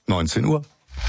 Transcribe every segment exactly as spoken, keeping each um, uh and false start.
neunzehn Uhr.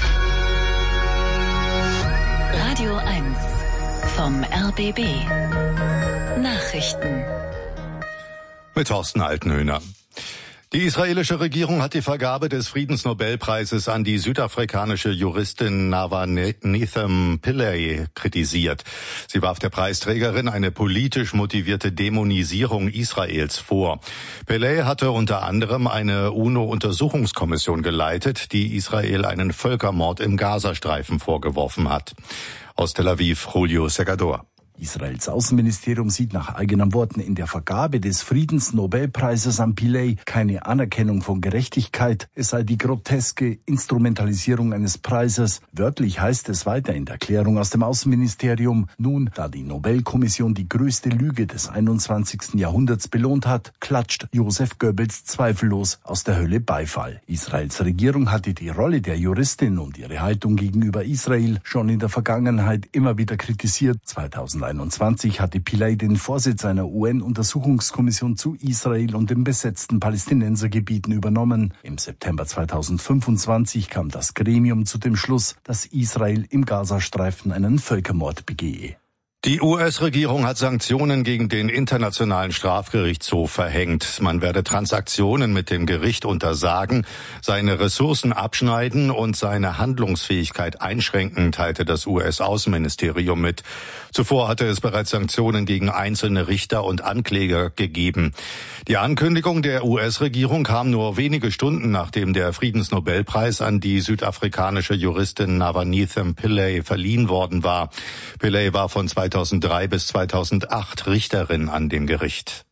Radio eins vom R B B. Nachrichten. Mit Thorsten Altenhöhner. Die israelische Regierung hat die Vergabe des Friedensnobelpreises an die südafrikanische Juristin Nawa Nethem Pillay kritisiert. Sie warf der Preisträgerin eine politisch motivierte Dämonisierung Israels vor. Pillay hatte unter anderem eine UNO-Untersuchungskommission geleitet, die Israel einen Völkermord im Gazastreifen vorgeworfen hat. Aus Tel Aviv, Julio Segador. Israels Außenministerium sieht nach eigenen Worten in der Vergabe des Friedensnobelpreises an Pillay keine Anerkennung von Gerechtigkeit. Es sei die groteske Instrumentalisierung eines Preises. Wörtlich heißt es weiter in der Erklärung aus dem Außenministerium: Nun, da die Nobelkommission die größte Lüge des einundzwanzigsten Jahrhunderts belohnt hat, klatscht Joseph Goebbels zweifellos aus der Hölle Beifall. Israels Regierung hatte die Rolle der Juristin und ihre Haltung gegenüber Israel schon in der Vergangenheit immer wieder kritisiert. zweitausendeinundzwanzig hatte Pillay den Vorsitz einer U N-Untersuchungskommission zu Israel und den besetzten Palästinensergebieten übernommen. Im September zweitausendfünfundzwanzig kam das Gremium zu dem Schluss, dass Israel im Gazastreifen einen Völkermord begehe. Die U S-Regierung hat Sanktionen gegen den Internationalen Strafgerichtshof verhängt. Man werde Transaktionen mit dem Gericht untersagen, seine Ressourcen abschneiden und seine Handlungsfähigkeit einschränken, teilte das U S-Außenministerium mit. Zuvor hatte es bereits Sanktionen gegen einzelne Richter und Ankläger gegeben. Die Ankündigung der U S-Regierung kam nur wenige Stunden, nachdem der Friedensnobelpreis an die südafrikanische Juristin Nawa Nethem Pillay verliehen worden war. Pillay war von zweitausenddrei bis zweitausendacht Richterin an dem Gericht.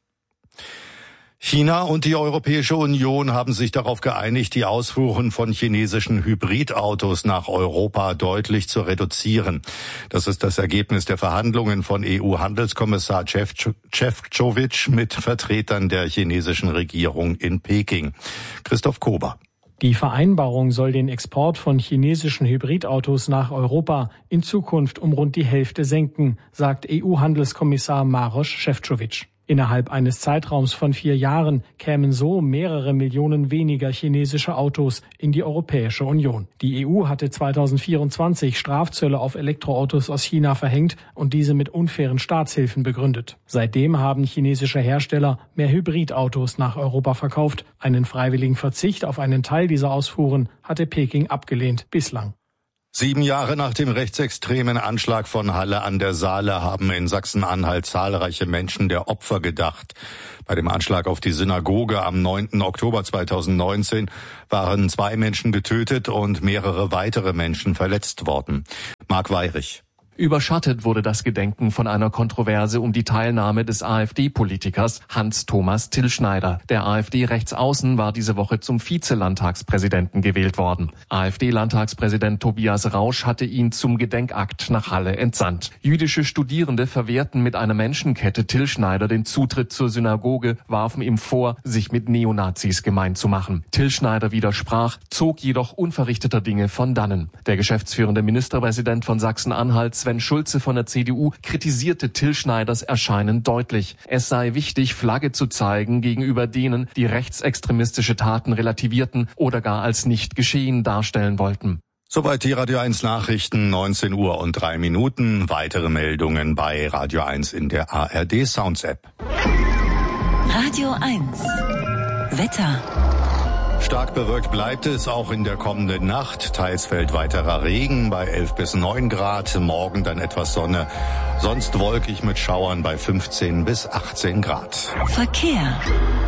China und die Europäische Union haben sich darauf geeinigt, die Ausfuhren von chinesischen Hybridautos nach Europa deutlich zu reduzieren. Das ist das Ergebnis der Verhandlungen von E U-Handelskommissar Šefčovič mit Vertretern der chinesischen Regierung in Peking. Christoph Kober. Die Vereinbarung soll den Export von chinesischen Hybridautos nach Europa in Zukunft um rund die Hälfte senken, sagt E U-Handelskommissar Maroš Šefčovič. Innerhalb eines Zeitraums von vier Jahren kämen so mehrere Millionen weniger chinesische Autos in die Europäische Union. Die E U hatte zweitausendvierundzwanzig Strafzölle auf Elektroautos aus China verhängt und diese mit unfairen Staatshilfen begründet. Seitdem haben chinesische Hersteller mehr Hybridautos nach Europa verkauft. Einen freiwilligen Verzicht auf einen Teil dieser Ausfuhren hatte Peking abgelehnt bislang. Sieben Jahre nach dem rechtsextremen Anschlag von Halle an der Saale haben in Sachsen-Anhalt zahlreiche Menschen der Opfer gedacht. Bei dem Anschlag auf die Synagoge am neunten Oktober zweitausendneunzehn waren zwei Menschen getötet und mehrere weitere Menschen verletzt worden. Marc Weyrich. Überschattet wurde das Gedenken von einer Kontroverse um die Teilnahme des AfD-Politikers Hans-Thomas Tillschneider. Der AfD-Rechtsaußen war diese Woche zum Vizelandtagspräsidenten gewählt worden. AfD-Landtagspräsident Tobias Rausch hatte ihn zum Gedenkakt nach Halle entsandt. Jüdische Studierende verwehrten mit einer Menschenkette Tillschneider den Zutritt zur Synagoge, warfen ihm vor, sich mit Neonazis gemein zu machen. Tillschneider widersprach, zog jedoch unverrichteter Dinge von dannen. Der geschäftsführende Ministerpräsident von Sachsen-Anhalt, Sven Schulze von der C D U, kritisierte Tillschneiders Erscheinen deutlich. Es sei wichtig, Flagge zu zeigen gegenüber denen, die rechtsextremistische Taten relativierten oder gar als nicht geschehen darstellen wollten. Soweit die Radio eins Nachrichten, neunzehn Uhr und drei Minuten. Weitere Meldungen bei Radio eins in der A R D Sounds App. Radio eins Wetter. Stark bewölkt bleibt es auch in der kommenden Nacht. Teils fällt weiterer Regen bei elf bis neun Grad. Morgen dann etwas Sonne. Sonst wolkig mit Schauern bei fünfzehn bis achtzehn Grad. Verkehr.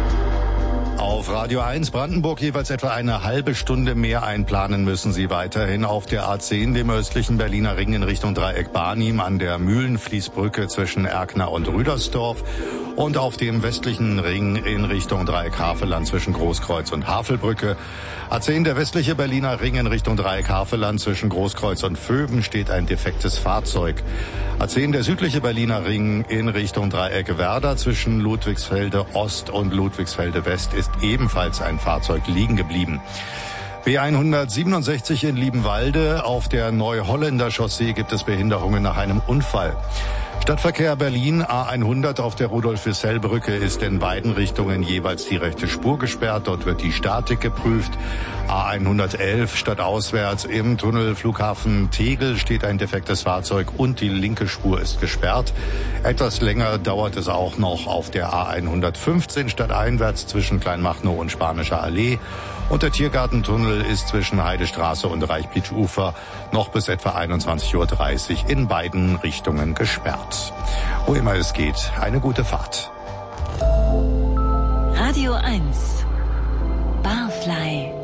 Auf Radio eins Brandenburg jeweils etwa eine halbe Stunde mehr einplanen müssen Sie weiterhin auf der A zehn, dem östlichen Berliner Ring in Richtung Dreieck Barnim, an der Mühlenfließbrücke zwischen Erkner und Rüdersdorf und auf dem westlichen Ring in Richtung Dreieck Havelland zwischen Großkreuz und Havelbrücke. A zehn, der westliche Berliner Ring in Richtung Dreieck Havelland zwischen Großkreuz und Vöwen, steht ein defektes Fahrzeug. A zehn, der südliche Berliner Ring in Richtung Dreieck Werder zwischen Ludwigsfelde Ost und Ludwigsfelde West ist ebenfalls ein Fahrzeug liegen geblieben. B hundertsiebenundsechzig in Liebenwalde, auf der Neuholländer Chaussee gibt es Behinderungen nach einem Unfall. Stadtverkehr Berlin, A hundert auf der Rudolf-Wissell-Brücke ist in beiden Richtungen jeweils die rechte Spur gesperrt. Dort wird die Statik geprüft. A hundertelf stadtauswärts im Tunnel Flughafen Tegel steht ein defektes Fahrzeug und die linke Spur ist gesperrt. Etwas länger dauert es auch noch auf der A hundertfünfzehn stadteinwärts zwischen Kleinmachnow und Spanischer Allee. Und der Tiergartentunnel ist zwischen Heidestraße und Reichblitzufer noch bis etwa einundzwanzig Uhr dreißig in beiden Richtungen gesperrt. Wo immer es geht, eine gute Fahrt. Radio eins Barfly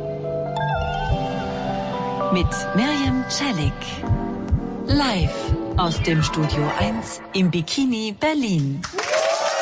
mit Mirjam Celik. Live aus dem Studio eins im Bikini Berlin.